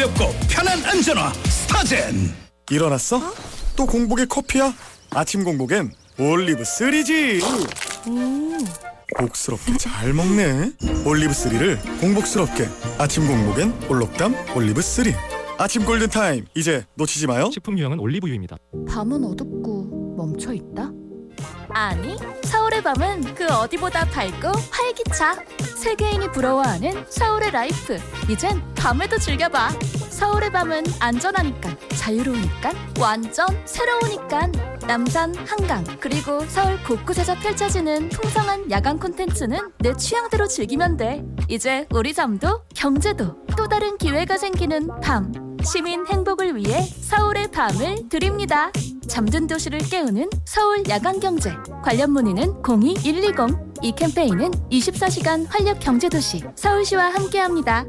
가볍고 편한 안전화 스타젠. 일어났어? 또 공복에 커피야? 아침 공복엔 올리브3지. 복스럽게 잘 먹네. 올리브3를 공복스럽게. 아침 공복엔 올록담 올리브3. 아침 골든타임, 이제 놓치지 마요. 식품 유형은 올리브유입니다. 밤은 어둡고 멈춰있다? 아니, 서울의 밤은 그 어디보다 밝고 활기차. 세계인이 부러워하는 서울의 라이프. 이젠 밤에도 즐겨봐. 서울의 밤은 안전하니까, 자유로우니까, 완전 새로우니까. 남산, 한강, 그리고 서울 곳곳에서 펼쳐지는 풍성한 야간 콘텐츠는 내 취향대로 즐기면 돼. 이제 우리 잠도 경제도 또 다른 기회가 생기는 밤. 시민 행복을 위해 서울의 밤을 드립니다. 잠든 도시를 깨우는 서울 야간경제. 관련 문의는 02-120. 이 캠페인은 24시간 활력경제도시 서울시와 함께합니다.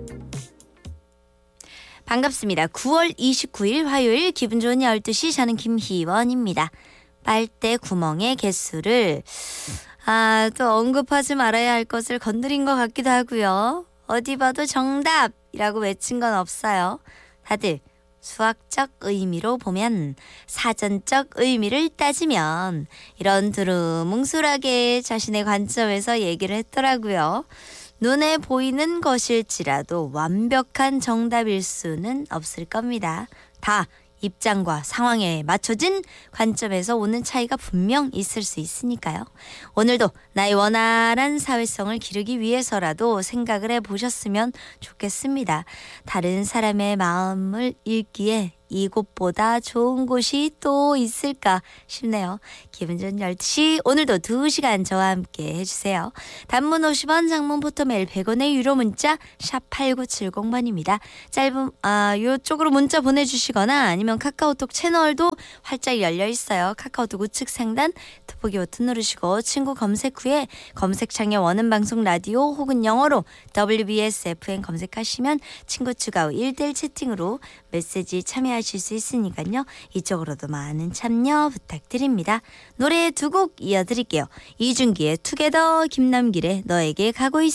반갑습니다. 9월 29일 화요일 기분 좋은 12시, 저는 김희원입니다. 빨대 구멍의 개수를 또 언급하지 말아야 할 것을 건드린 것 같기도 하고요. 어디 봐도 정답이라고 외친 건 없어요. 다들 수학적 의미로 보면, 사전적 의미를 따지면, 이런 두루뭉술하게 자신의 관점에서 얘기를 했더라고요. 눈에 보이는 것일지라도 완벽한 정답일 수는 없을 겁니다. 다 입장과 상황에 맞춰진 관점에서 오는 차이가 분명 있을 수 있으니까요. 오늘도 나의 원활한 사회성을 기르기 위해서라도 생각을 해보셨으면 좋겠습니다. 다른 사람의 마음을 읽기에 이곳보다 좋은 곳이 또 있을까 싶네요. 기분 좋은 12시, 오늘도 2시간 저와 함께 해주세요. 단문 50원, 장문 포토메일 100원의 유료 문자 샵 8970번입니다. 짧은 요쪽으로 문자 보내주시거나 아니면 카카오톡 채널도 활짝 열려 있어요. 카카오톡 우측 상단 돋보기 버튼 누르시고 친구 검색 후에 검색창에 원음 방송 라디오 혹은 영어로 WBS FM 검색하시면 친구 추가 후 1대1 채팅으로 메시지 참여하실 수 있으니까요. 이쪽으로도 많은 참여 부탁드립니다. 노래 2곡 이어드릴게요. 이준기의 투게더, 김남길의 너에게 가고 있어.